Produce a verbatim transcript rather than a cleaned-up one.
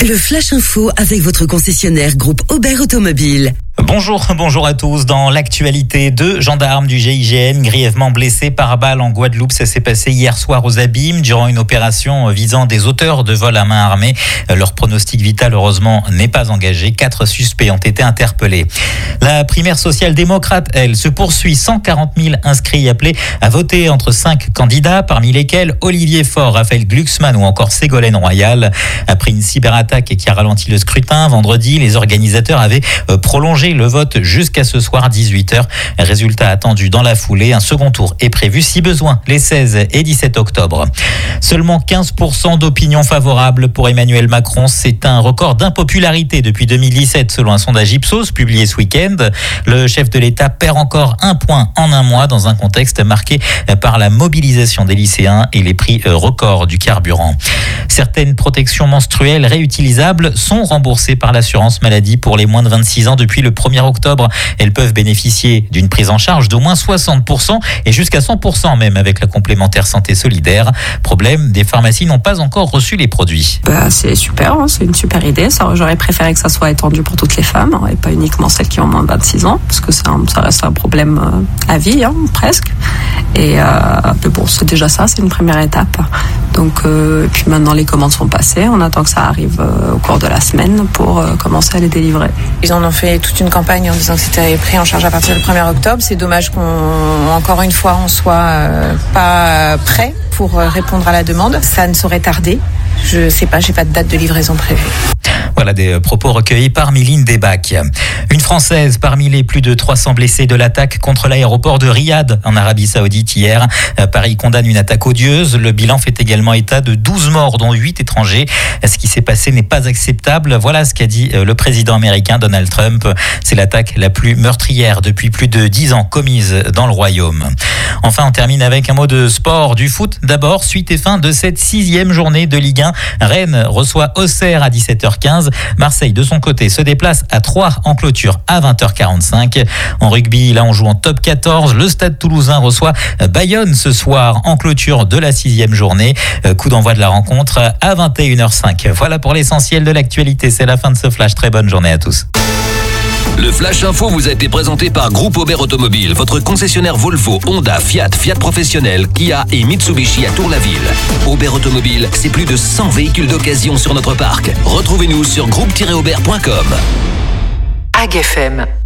Le Flash Info avec votre concessionnaire groupe Aubert Automobile. Bonjour, bonjour à tous. Dans l'actualité, deux gendarmes du G I G N grièvement blessés par balle en Guadeloupe. Ça s'est passé hier soir aux Abîmes durant une opération visant des auteurs de vol à main armée. Leur pronostic vital, heureusement, n'est pas engagé. Quatre suspects ont été interpellés. La primaire social-démocrate, elle, se poursuit. cent quarante mille inscrits appelés à voter entre cinq candidats, parmi lesquels Olivier Faure, Raphaël Glucksmann ou encore Ségolène Royal. Après une cyberattaque qui a ralenti le scrutin, vendredi, les organisateurs avaient prolongé le vote jusqu'à ce soir dix-huit heures. Résultat attendu dans la foulée. Un second tour est prévu si besoin les seize et dix-sept octobre. Seulement quinze pour cent d'opinion favorable pour Emmanuel Macron. C'est un record d'impopularité depuis deux mille dix-sept selon un sondage Ipsos publié ce week-end. Le chef de l'État perd encore un point en un mois dans un contexte marqué par la mobilisation des lycéens et les prix records du carburant. Certaines protections menstruelles réutilisables sont remboursées par l'assurance maladie pour les moins de vingt-six ans depuis le premier octobre. Elles peuvent bénéficier d'une prise en charge d'au moins soixante pour cent et jusqu'à cent pour cent même avec la complémentaire santé solidaire. Problème, des pharmacies n'ont pas encore reçu les produits. Bah, c'est super, hein, c'est une super idée. Ça, j'aurais préféré que ça soit étendu pour toutes les femmes hein, et pas uniquement celles qui ont moins de vingt-six ans parce que ça, ça reste un problème euh, à vie, hein, presque. Et euh, mais bon, c'est déjà ça, c'est une première étape. Donc, euh, puis maintenant les commandes sont passées. On attend que ça arrive euh, au cours de la semaine pour euh, commencer à les délivrer. Ils en ont fait toute une campagne en disant que c'était pris en charge à partir du premier octobre. C'est dommage qu'on, encore une fois, on soit euh, pas prêt pour euh, répondre à la demande. Ça ne saurait tarder. Je sais pas, j'ai pas de date de livraison prévue. Voilà des propos recueillis par Méline Debac. Une Française parmi les plus de trois cents blessés de l'attaque contre l'aéroport de Riyad en Arabie Saoudite hier. Paris condamne une attaque odieuse. Le bilan fait également état de douze morts, dont huit étrangers. Ce qui s'est passé n'est pas acceptable. Voilà ce qu'a dit le président américain Donald Trump. C'est l'attaque la plus meurtrière depuis plus de dix ans commise dans le royaume. Enfin, on termine avec un mot de sport, du foot. D'abord, suite et fin de cette sixième journée de Ligue un. Rennes reçoit Auxerre à dix-sept heures quinze. Marseille, de son côté, se déplace à Troyes en clôture à vingt heures quarante-cinq. En rugby, là, on joue en top quatorze. Le Stade Toulousain reçoit Bayonne ce soir en clôture de la sixième journée. Coup d'envoi de la rencontre à vingt et une heures cinq. Voilà pour l'essentiel de l'actualité. C'est la fin de ce flash. Très bonne journée à tous. Le Flash Info vous a été présenté par Groupe Aubert Automobile, votre concessionnaire Volvo, Honda, Fiat, Fiat Professionnel, Kia et Mitsubishi à Tour-la-Ville. Aubert Automobile, c'est plus de cent véhicules d'occasion sur notre parc. Retrouvez-nous sur groupe tiret aubert point com. A G F M.